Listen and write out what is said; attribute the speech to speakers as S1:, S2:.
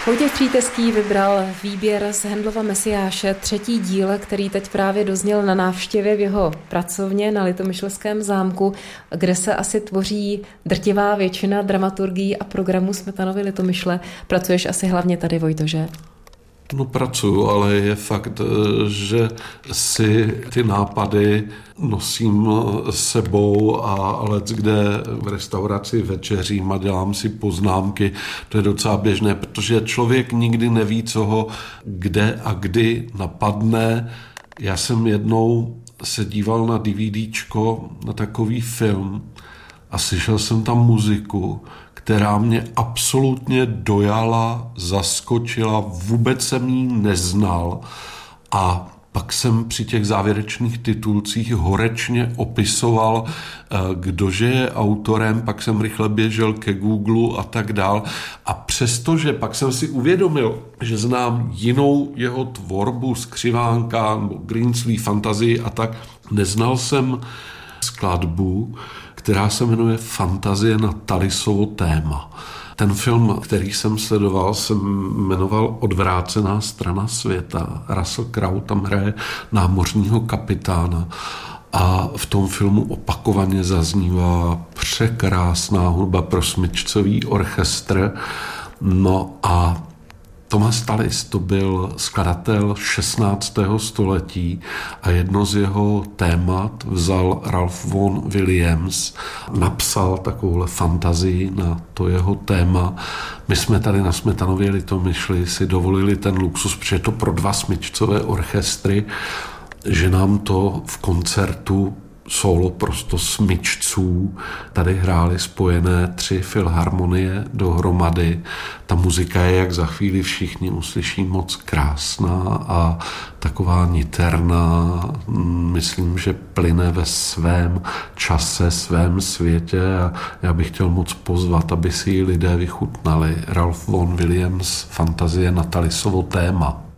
S1: Vojtěch Příteský vybral výběr z Handelova Mesiáše, 3. díl, který teď právě dozněl na návštěvě v jeho pracovně na Litomyšlském zámku, kde se asi tvoří drtivá většina dramaturgií a programů Smetanovy Litomyšle. Pracuješ asi hlavně tady, Vojto, že?
S2: No pracuju, ale je fakt, že si ty nápady nosím sebou a leckde v restauraci večeřím a dělám si poznámky. To je docela běžné, protože člověk nikdy neví, co ho kde a kdy napadne. Já jsem jednou se díval na DVDčko, na takový film a slyšel jsem tam muziku, která mě absolutně dojala, zaskočila, vůbec jsem ji neznal a pak jsem při těch závěrečných titulcích horečně opisoval, kdože je autorem, pak jsem rychle běžel ke Google a tak dál. A přestože pak jsem si uvědomil, že znám jinou jeho tvorbu, Skřivánka, nebo Greensleeve, Fantazii a tak, neznal jsem skladbu, která se jmenuje Fantazie na Talisovo téma. Ten film, který jsem sledoval, se jmenoval Odvrácená strana světa. Russell Crowe tam hraje námořního kapitána a v tom filmu opakovaně zaznívá překrásná hudba pro smyčcový orchestr. No a Thomas Tallis to byl skladatel 16. století a jedno z jeho témat vzal Ralph Vaughan Williams, napsal takovouhle fantazii na to jeho téma. My jsme tady na Smetanově Litomyšli si dovolili ten luxus, protože je to pro 2 smyčcové orchestry, že nám to v koncertu solo prosto smyčců tady hrály spojené 3 filharmonie dohromady. Ta muzika je, jak za chvíli všichni uslyší, moc krásná a taková niterná. Myslím, že plyne ve svém čase, svém světě a já bych chtěl moc pozvat, aby si ji lidé vychutnali. Ralph Vaughan Williams, Fantazie na Talisovo téma.